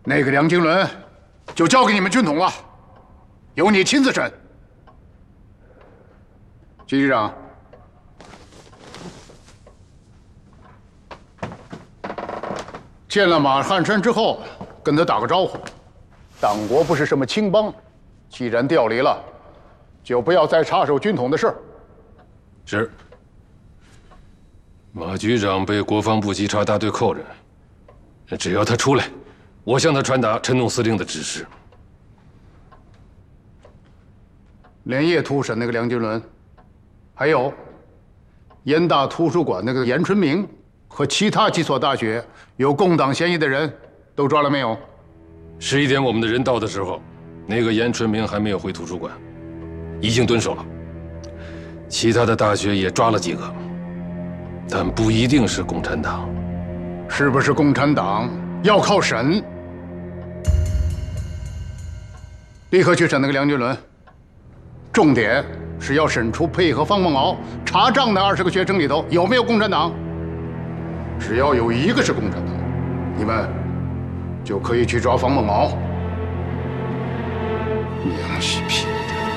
那个梁经纶就交给你们军统了，由你亲自审。徐局长，见了马汉山之后，跟他打个招呼。党国不是什么青帮，既然调离了，就不要再插手军统的事儿。 是。马局长被国防部稽查大队扣着，只要他出来，我向他传达陈总司令的指示。 连夜突审那个梁经纶，还有燕大图书馆那个严春明和其他几所大学有共党嫌疑的人，都抓了没有 11点我们的人到的时候，那个严春明还没有回图书馆，已经蹲守了。其他的大学也抓了几个，但不一定是共产党。 是不是共产党要靠审。立刻去审那个梁经纶，重点是要审出配合方梦敖查账的20个学生里头有没有共产党。只要有一个是共产党，你们就可以去抓方梦敖。娘西皮！